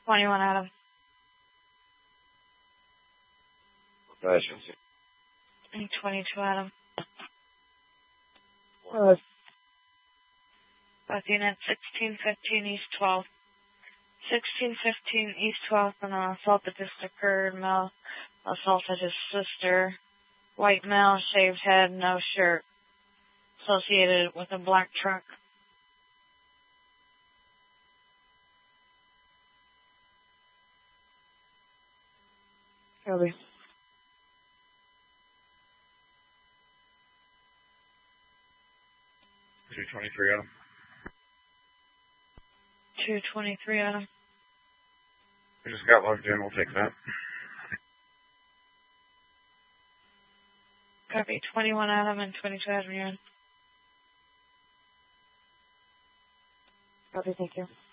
21 Adam. Nice. And 22 Adam. Both units 1615 East 12. 1615 East 12th, and an assault that just occurred. Male assaulted his sister. White male, shaved head, no shirt. Associated with a black truck. Copy. 223 Adam. 223 Adam. We just got logged in. We'll take that. Copy. 21 Adam and 22 Adam, you're in. Copy, thank you.